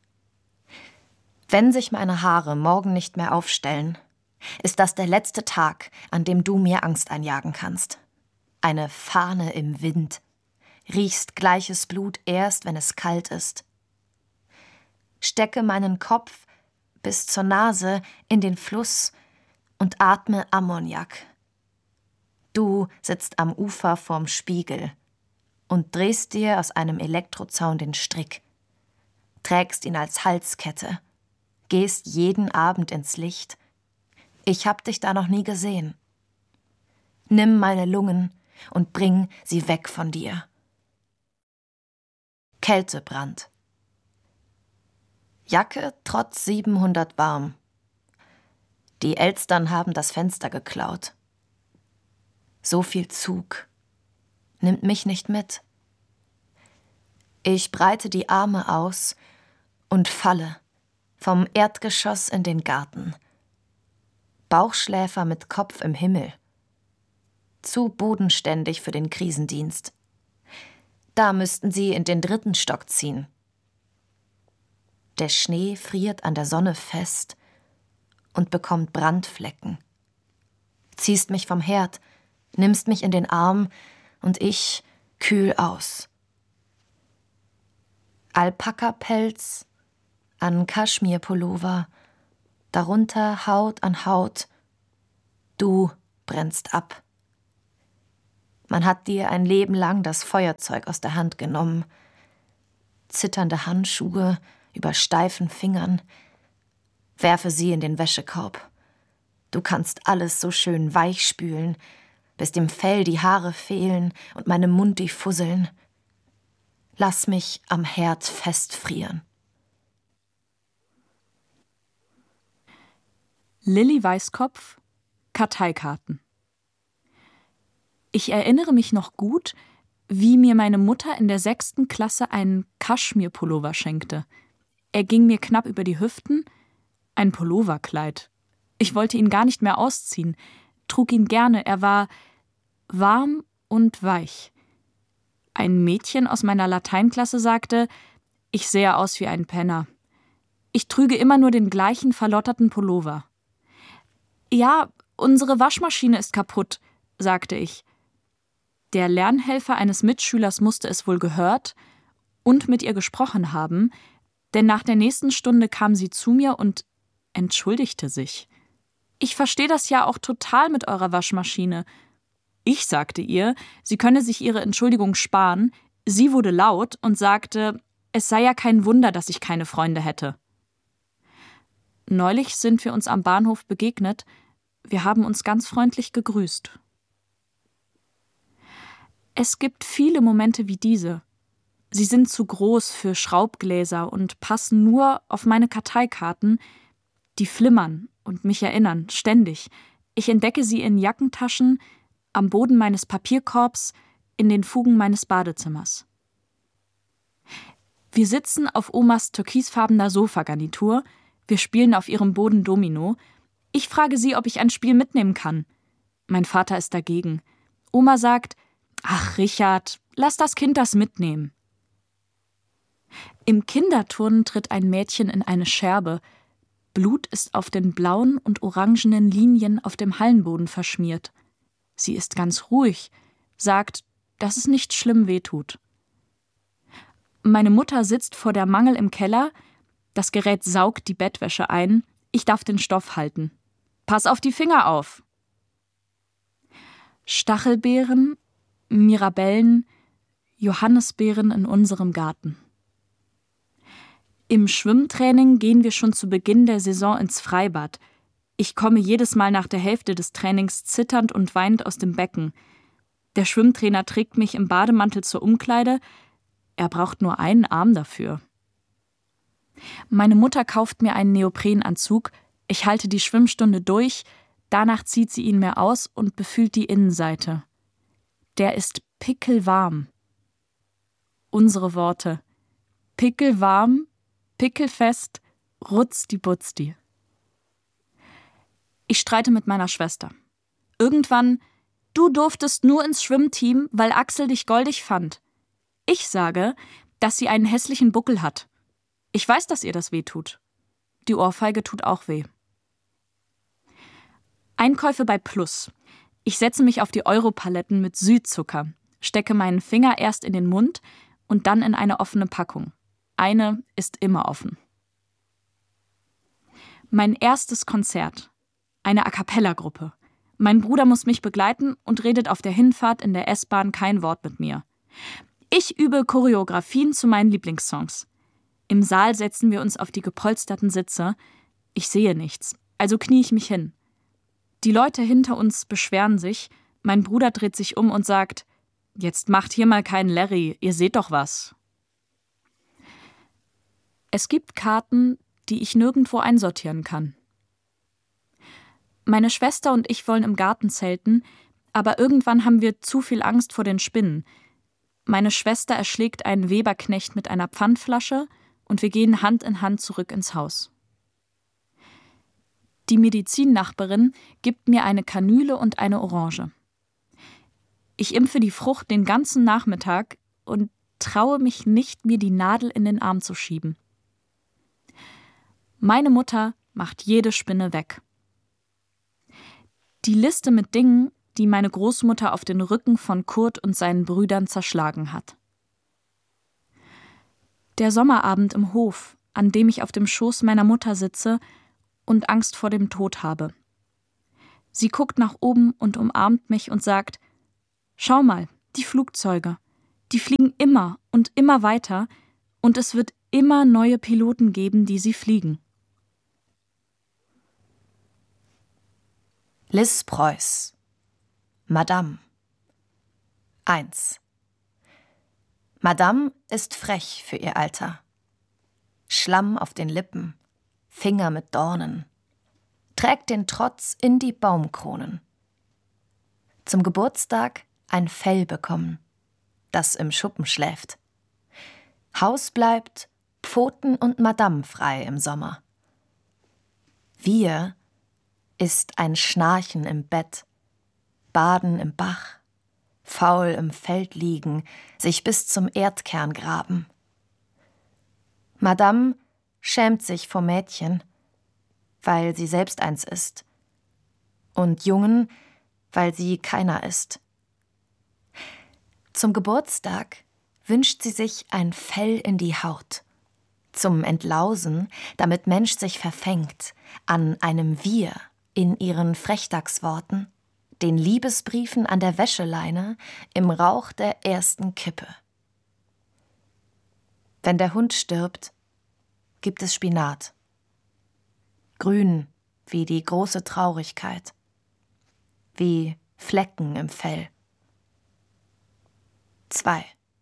Wenn sich meine Haare morgen nicht mehr aufstellen, ist das der letzte Tag, an dem du mir Angst einjagen kannst. Eine Fahne im Wind. Riechst gleiches Blut erst, wenn es kalt ist. Stecke meinen Kopf bis zur Nase in den Fluss und atme Ammoniak. Du sitzt am Ufer vorm Spiegel und drehst dir aus einem Elektrozaun den Strick, trägst ihn als Halskette, gehst jeden Abend ins Licht. Ich hab dich da noch nie gesehen. Nimm meine Lungen und bring sie weg von dir. Kältebrand. Jacke trotz 700 warm. Die Elstern haben das Fenster geklaut. So viel Zug. Nimmt mich nicht mit. Ich breite die Arme aus und falle vom Erdgeschoss in den Garten. Bauchschläfer mit Kopf im Himmel. Zu bodenständig für den Krisendienst. Da müssten sie in den 3. Stock ziehen. Der Schnee friert an der Sonne fest und bekommt Brandflecken. Ziehst mich vom Herd, nimmst mich in den Arm und ich kühl aus. Alpakapelz an Kaschmirpullover, darunter Haut an Haut. Du brennst ab. Man hat dir ein Leben lang das Feuerzeug aus der Hand genommen. Zitternde Handschuhe über steifen Fingern. Werfe sie in den Wäschekorb. Du kannst alles so schön weich spülen, bis dem Fell die Haare fehlen und meinem Mund die Fusseln. Lass mich am Herd festfrieren. Lilly Weißkopf, Karteikarten. Ich erinnere mich noch gut, wie mir meine Mutter in der 6. Klasse einen Kaschmirpullover schenkte. Er ging mir knapp über die Hüften, ein Pulloverkleid. Ich wollte ihn gar nicht mehr ausziehen, trug ihn gerne, er war warm und weich. Ein Mädchen aus meiner Lateinklasse sagte, ich sähe aus wie ein Penner. Ich trüge immer nur den gleichen verlotterten Pullover. Ja, unsere Waschmaschine ist kaputt, sagte ich. Der Lernhelfer eines Mitschülers musste es wohl gehört und mit ihr gesprochen haben, denn nach der nächsten Stunde kam sie zu mir und entschuldigte sich. Ich verstehe das ja auch total mit eurer Waschmaschine. Ich sagte ihr, sie könne sich ihre Entschuldigung sparen. Sie wurde laut und sagte, es sei ja kein Wunder, dass ich keine Freunde hätte. Neulich sind wir uns am Bahnhof begegnet. Wir haben uns ganz freundlich gegrüßt. Es gibt viele Momente wie diese. Sie sind zu groß für Schraubgläser und passen nur auf meine Karteikarten, die flimmern und mich erinnern, ständig. Ich entdecke sie in Jackentaschen, am Boden meines Papierkorbs, in den Fugen meines Badezimmers. Wir sitzen auf Omas türkisfarbener Sofagarnitur, wir spielen auf ihrem Boden Domino. Ich frage sie, ob ich ein Spiel mitnehmen kann. Mein Vater ist dagegen. Oma sagt, ach Richard, lass das Kind das mitnehmen. Im Kinderturnen tritt ein Mädchen in eine Scherbe. Blut ist auf den blauen und orangenen Linien auf dem Hallenboden verschmiert. Sie ist ganz ruhig, sagt, dass es nicht schlimm wehtut. Meine Mutter sitzt vor der Mangel im Keller, das Gerät saugt die Bettwäsche ein, ich darf den Stoff halten. Pass auf die Finger auf! Stachelbeeren, Mirabellen, Johannisbeeren in unserem Garten. Im Schwimmtraining gehen wir schon zu Beginn der Saison ins Freibad. Ich komme jedes Mal nach der Hälfte des Trainings zitternd und weinend aus dem Becken. Der Schwimmtrainer trägt mich im Bademantel zur Umkleide. Er braucht nur einen Arm dafür. Meine Mutter kauft mir einen Neoprenanzug. Ich halte die Schwimmstunde durch. Danach zieht sie ihn mir aus und befühlt die Innenseite. Der ist pickelwarm. Unsere Worte. Pickelwarm, pickelfest, rutzdi-butzdi. Ich streite mit meiner Schwester. Irgendwann: Du durftest nur ins Schwimmteam, weil Axel dich goldig fand. Ich sage, dass sie einen hässlichen Buckel hat. Ich weiß, dass ihr das weh tut. Die Ohrfeige tut auch weh. Einkäufe bei Plus. Ich setze mich auf die Europaletten mit Südzucker, stecke meinen Finger erst in den Mund und dann in eine offene Packung. Eine ist immer offen. Mein erstes Konzert. Eine A-cappella-Gruppe. Mein Bruder muss mich begleiten und redet auf der Hinfahrt in der S-Bahn kein Wort mit mir. Ich übe Choreografien zu meinen Lieblingssongs. Im Saal setzen wir uns auf die gepolsterten Sitze. Ich sehe nichts, also knie ich mich hin. Die Leute hinter uns beschweren sich. Mein Bruder dreht sich um und sagt: Jetzt macht hier mal keinen Larry, ihr seht doch was. Es gibt Karten, die ich nirgendwo einsortieren kann. Meine Schwester und ich wollen im Garten zelten, aber irgendwann haben wir zu viel Angst vor den Spinnen. Meine Schwester erschlägt einen Weberknecht mit einer Pfandflasche und wir gehen Hand in Hand zurück ins Haus. Die Medizinnachbarin gibt mir eine Kanüle und eine Orange. Ich impfe die Frucht den ganzen Nachmittag und traue mich nicht, mir die Nadel in den Arm zu schieben. Meine Mutter macht jede Spinne weg. Die Liste mit Dingen, die meine Großmutter auf den Rücken von Kurt und seinen Brüdern zerschlagen hat. Der Sommerabend im Hof, an dem ich auf dem Schoß meiner Mutter sitze und Angst vor dem Tod habe. Sie guckt nach oben und umarmt mich und sagt: Schau mal, die Flugzeuge, die fliegen immer und immer weiter und es wird immer neue Piloten geben, die sie fliegen. Liz Preuß. Madame. 1. Madame ist frech für ihr Alter. Schlamm auf den Lippen, Finger mit Dornen. Trägt den Trotz in die Baumkronen. Zum Geburtstag ein Fell bekommen, das im Schuppen schläft. Haus bleibt, Pfoten und Madame frei im Sommer. Wir ist ein Schnarchen im Bett, Baden im Bach, faul im Feld liegen, sich bis zum Erdkern graben. Madame schämt sich vor Mädchen, weil sie selbst eins ist, und Jungen, weil sie keiner ist. Zum Geburtstag wünscht sie sich ein Fell in die Haut, zum Entlausen, damit Mensch sich verfängt an einem Wir in ihren Frechdachsworten, den Liebesbriefen an der Wäscheleine, im Rauch der ersten Kippe. Wenn der Hund stirbt, gibt es Spinat. Grün wie die große Traurigkeit, wie Flecken im Fell. 2.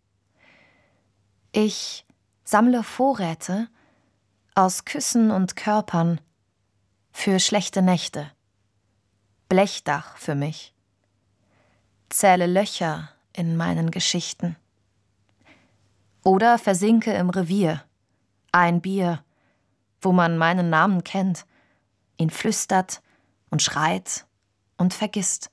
Ich sammle Vorräte aus Küssen und Körpern für schlechte Nächte. Blechdach für mich. Zähle Löcher in meinen Geschichten. Oder versinke im Revier. Ein Bier, wo man meinen Namen kennt, ihn flüstert und schreit und vergisst.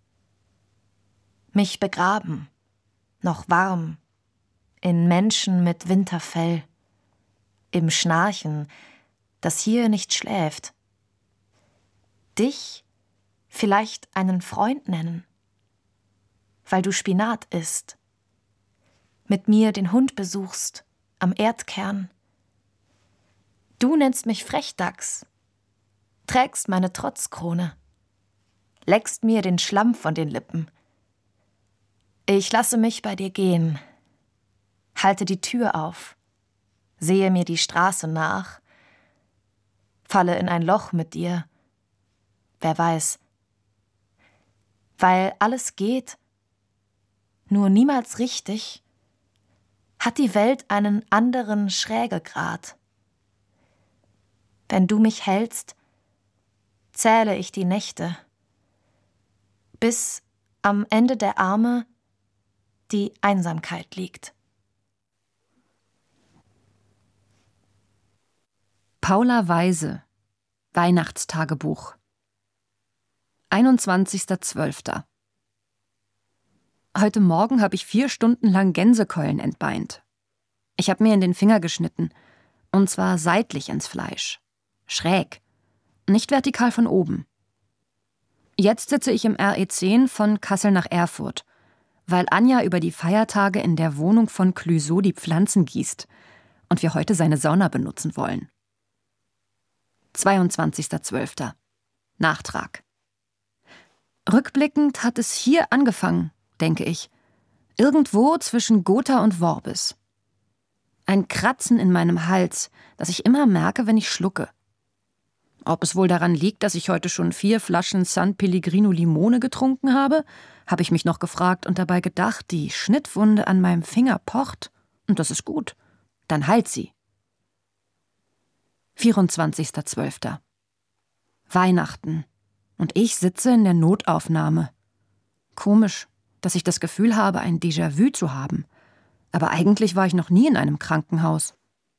Mich begraben, noch warm, in Menschen mit Winterfell, im Schnarchen, das hier nicht schläft. Dich vielleicht einen Freund nennen, weil du Spinat isst, mit mir den Hund besuchst am Erdkern. Du nennst mich Frechdachs, trägst meine Trotzkrone, leckst mir den Schlamm von den Lippen. Ich lasse mich bei dir gehen, halte die Tür auf, sehe mir die Straße nach, falle in ein Loch mit dir. Wer weiß. Weil alles geht, nur niemals richtig, hat die Welt einen anderen Schrägegrad. Wenn du mich hältst, zähle ich die Nächte, bis am Ende der Arme die Einsamkeit liegt. Paula Weise, Weihnachtstagebuch, 21.12. Heute Morgen habe ich 4 Stunden lang Gänsekeulen entbeint. Ich habe mir in den Finger geschnitten, und zwar seitlich ins Fleisch. Schräg, nicht vertikal von oben. Jetzt sitze ich im RE10 von Kassel nach Erfurt, weil Anja über die Feiertage in der Wohnung von Clüso die Pflanzen gießt und wir heute seine Sauna benutzen wollen. 22.12. Nachtrag. Rückblickend hat es hier angefangen, denke ich. Irgendwo zwischen Gotha und Worbis. Ein Kratzen in meinem Hals, das ich immer merke, wenn ich schlucke. Ob es wohl daran liegt, dass ich heute schon 4 Flaschen San Pellegrino Limone getrunken habe ich mich noch gefragt und dabei gedacht, die Schnittwunde an meinem Finger pocht. Und das ist gut. Dann heilt sie. 24.12. Weihnachten. Und ich sitze in der Notaufnahme. Komisch, dass ich das Gefühl habe, ein Déjà-vu zu haben. Aber eigentlich war ich noch nie in einem Krankenhaus.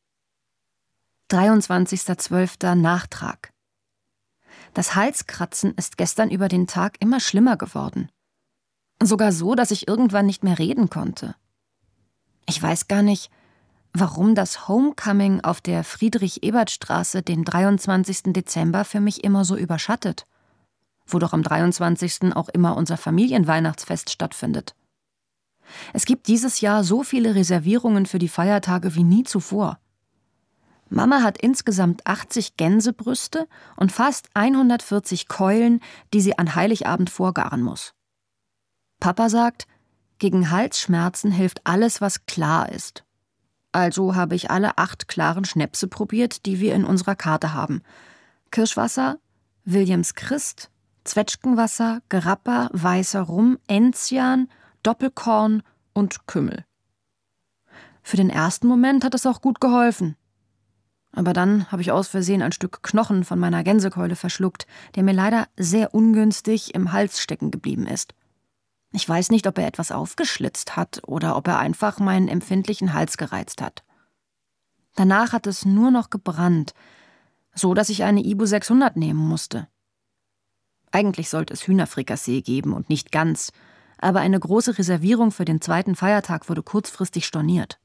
23.12. Nachtrag. Das Halskratzen ist gestern über den Tag immer schlimmer geworden. Sogar so, dass ich irgendwann nicht mehr reden konnte. Ich weiß gar nicht, warum das Homecoming auf der Friedrich-Ebert-Straße den 23. Dezember für mich immer so überschattet, wo doch am 23. auch immer unser Familienweihnachtsfest stattfindet. Es gibt dieses Jahr so viele Reservierungen für die Feiertage wie nie zuvor. Mama hat insgesamt 80 Gänsebrüste und fast 140 Keulen, die sie an Heiligabend vorgaren muss. Papa sagt, gegen Halsschmerzen hilft alles, was klar ist. Also habe ich alle 8 klaren Schnäpse probiert, die wir in unserer Karte haben. Kirschwasser, Williams Christ, Zwetschgenwasser, Grappa, weißer Rum, Enzian, Doppelkorn und Kümmel. Für den ersten Moment hat es auch gut geholfen. Aber dann habe ich aus Versehen ein Stück Knochen von meiner Gänsekeule verschluckt, der mir leider sehr ungünstig im Hals stecken geblieben ist. Ich weiß nicht, ob er etwas aufgeschlitzt hat oder ob er einfach meinen empfindlichen Hals gereizt hat. Danach hat es nur noch gebrannt, so dass ich eine Ibu 600 nehmen musste. Eigentlich sollte es Hühnerfrikassee geben und nicht Gans, aber eine große Reservierung für den 2. Feiertag wurde kurzfristig storniert.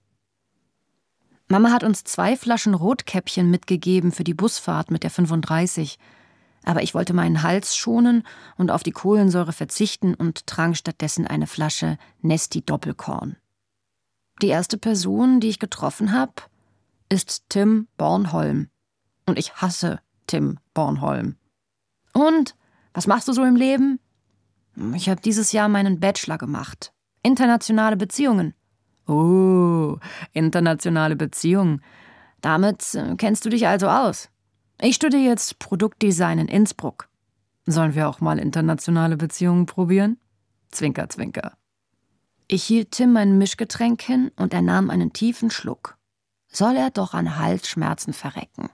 Mama hat uns 2 Flaschen Rotkäppchen mitgegeben für die Busfahrt mit der 35, aber ich wollte meinen Hals schonen und auf die Kohlensäure verzichten und trank stattdessen eine Flasche Nesti Doppelkorn. Die erste Person, die ich getroffen habe, ist Tim Bornholm. Und ich hasse Tim Bornholm. Und, was machst du so im Leben? Ich habe dieses Jahr meinen Bachelor gemacht. Internationale Beziehungen. Oh, internationale Beziehungen. Damit kennst du dich also aus. Ich studiere jetzt Produktdesign in Innsbruck. Sollen wir auch mal internationale Beziehungen probieren? Zwinker, zwinker. Ich hielt Tim mein Mischgetränk hin und er nahm einen tiefen Schluck. Soll er doch an Halsschmerzen verrecken.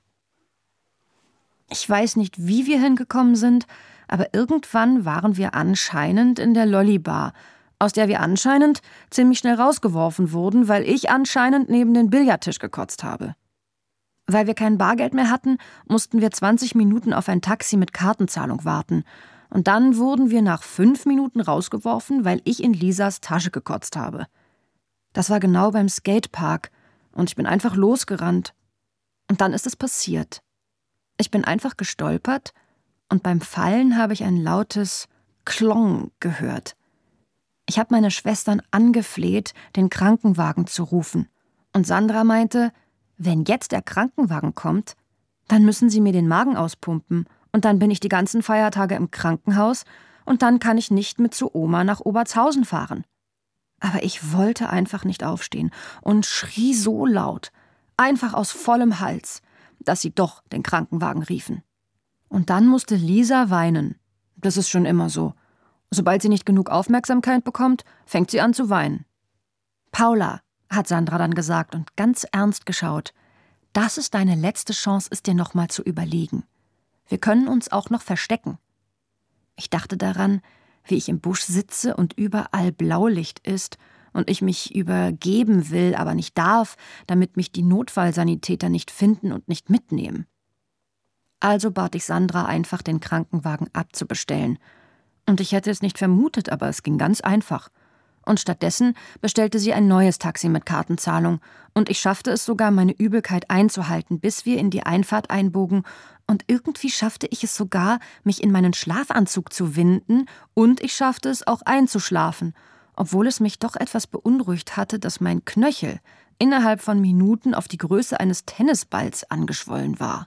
Ich weiß nicht, wie wir hingekommen sind, aber irgendwann waren wir anscheinend in der Lolli-Bar, aus der wir anscheinend ziemlich schnell rausgeworfen wurden, weil ich anscheinend neben den Billardtisch gekotzt habe. Weil wir kein Bargeld mehr hatten, mussten wir 20 Minuten auf ein Taxi mit Kartenzahlung warten. Und dann wurden wir nach 5 Minuten rausgeworfen, weil ich in Lisas Tasche gekotzt habe. Das war genau beim Skatepark und ich bin einfach losgerannt. Und dann ist es passiert. Ich bin einfach gestolpert und beim Fallen habe ich ein lautes Klong gehört. Ich habe meine Schwestern angefleht, den Krankenwagen zu rufen. Und Sandra meinte, wenn jetzt der Krankenwagen kommt, dann müssen sie mir den Magen auspumpen und dann bin ich die ganzen Feiertage im Krankenhaus und dann kann ich nicht mit zu Oma nach Obertshausen fahren. Aber ich wollte einfach nicht aufstehen und schrie so laut, einfach aus vollem Hals, dass sie doch den Krankenwagen riefen. Und dann musste Lisa weinen. Das ist schon immer so. Sobald sie nicht genug Aufmerksamkeit bekommt, fängt sie an zu weinen. Paula, hat Sandra dann gesagt und ganz ernst geschaut, das ist deine letzte Chance, es dir nochmal zu überlegen. Wir können uns auch noch verstecken. Ich dachte daran, wie ich im Busch sitze und überall Blaulicht ist und ich mich übergeben will, aber nicht darf, damit mich die Notfallsanitäter nicht finden und nicht mitnehmen. Also bat ich Sandra einfach, den Krankenwagen abzubestellen. Und ich hätte es nicht vermutet, aber es ging ganz einfach. Und stattdessen bestellte sie ein neues Taxi mit Kartenzahlung. Und ich schaffte es sogar, meine Übelkeit einzuhalten, bis wir in die Einfahrt einbogen. Und irgendwie schaffte ich es sogar, mich in meinen Schlafanzug zu winden. Und ich schaffte es auch einzuschlafen, obwohl es mich doch etwas beunruhigt hatte, dass mein Knöchel innerhalb von Minuten auf die Größe eines Tennisballs angeschwollen war.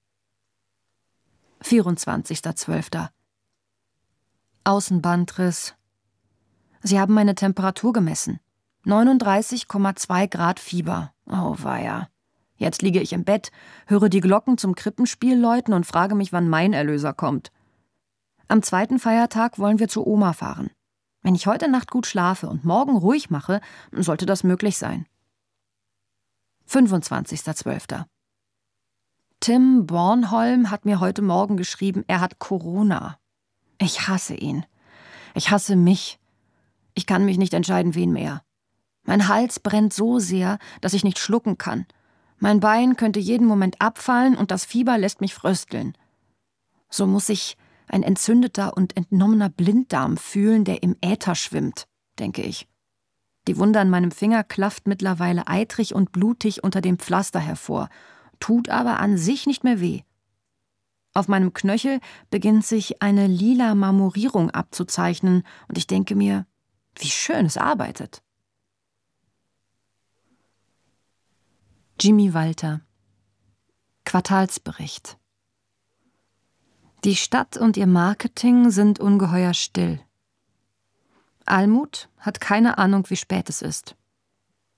24.12. Außenbandriss. Sie haben meine Temperatur gemessen. 39,2 Grad Fieber. Oh weia. Jetzt liege ich im Bett, höre die Glocken zum Krippenspiel läuten und frage mich, wann mein Erlöser kommt. Am zweiten Feiertag wollen wir zu Oma fahren. Wenn ich heute Nacht gut schlafe und morgen ruhig mache, sollte das möglich sein. 25.12. Tim Bornholm hat mir heute Morgen geschrieben, er hat Corona. Ich hasse ihn. Ich hasse mich. Ich kann mich nicht entscheiden, wen mehr. Mein Hals brennt so sehr, dass ich nicht schlucken kann. Mein Bein könnte jeden Moment abfallen und das Fieber lässt mich frösteln. So muss ich ein entzündeter und entnommener Blinddarm fühlen, der im Äther schwimmt, denke ich. Die Wunde an meinem Finger klafft mittlerweile eitrig und blutig unter dem Pflaster hervor, tut aber an sich nicht mehr weh. Auf meinem Knöchel beginnt sich eine lila Marmorierung abzuzeichnen und ich denke mir, wie schön es arbeitet. Jimmy Walter. Quartalsbericht. Die Stadt und ihr Marketing sind ungeheuer still. Almut hat keine Ahnung, wie spät es ist.